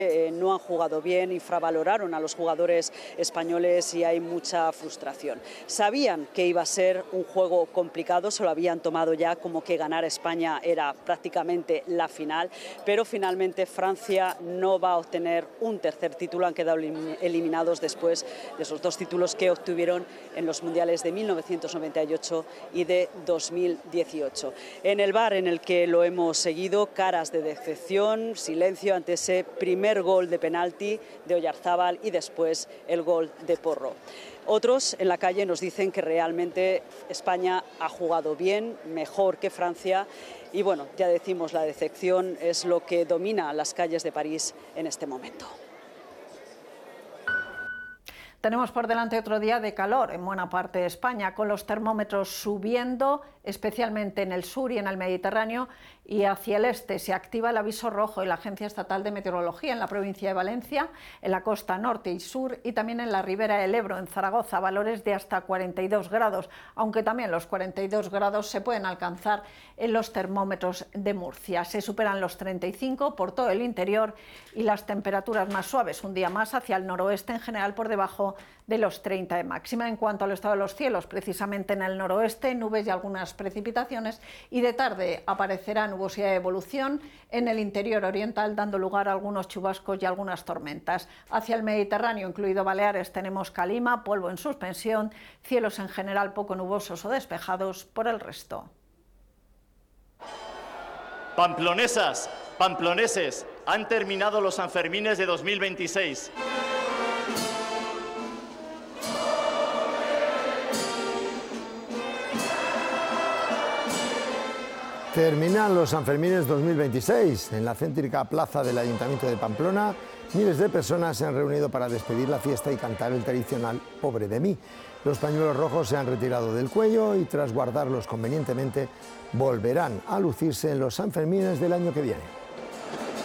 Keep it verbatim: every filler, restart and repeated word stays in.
Eh, no han jugado bien, infravaloraron a los jugadores españoles y hay mucha frustración. Sabían que iba a ser un juego complicado, se lo habían tomado ya como que ganar a España era prácticamente la final, pero finalmente Francia no va a obtener un tercer título, han quedado eliminados después de esos dos títulos que obtuvieron en los mundiales de mil novecientos noventa y ocho y de dos mil dieciocho. En el V A R en el que lo hemos seguido, caras de decepción, silencio ante ese primer gol de penalti de Oyarzábal y después el gol de Porro. Otros en la calle nos dicen que realmente España ha jugado bien, mejor que Francia y bueno, ya decimos, la decepción es lo que domina las calles de París en este momento. Tenemos por delante otro día de calor en buena parte de España, con los termómetros subiendo, especialmente en el sur y en el Mediterráneo, y hacia el este se activa el aviso rojo de la Agencia Estatal de Meteorología en la provincia de Valencia, en la costa norte y sur, y también en la ribera del Ebro, en Zaragoza, valores de hasta cuarenta y dos grados, aunque también los cuarenta y dos grados se pueden alcanzar en los termómetros de Murcia. Se superan los treinta y cinco por todo el interior y las temperaturas más suaves, un día más hacia el noroeste, en general por debajo de los treinta de máxima. En cuanto al estado de los cielos, precisamente en el noroeste, nubes y algunas precipitaciones, y de tarde aparecerá nubosidad de evolución en el interior oriental, dando lugar a algunos chubascos y algunas tormentas. Hacia el Mediterráneo, incluido Baleares, tenemos calima, polvo en suspensión, cielos en general poco nubosos o despejados por el resto. Pamplonesas, pamploneses, han terminado los Sanfermines de dos mil veintiséis. Terminan los Sanfermines dos mil veintiséis. En la céntrica plaza del Ayuntamiento de Pamplona, miles de personas se han reunido para despedir la fiesta y cantar el tradicional Pobre de mí. Los pañuelos rojos se han retirado del cuello y, tras guardarlos convenientemente, volverán a lucirse en los Sanfermines del año que viene.